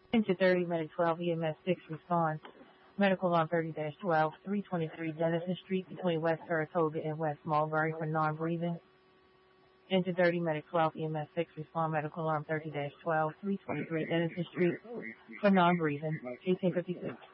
Into 30 minute 12 EMS 6 response. Medical alarm 30-12, 323 Denison Street between West Saratoga and West Mulberry for non-breathing. Into 30 minute 12 EMS 6 respond. Medical alarm 30-12, 323 Denison Street for non-breathing. 1856.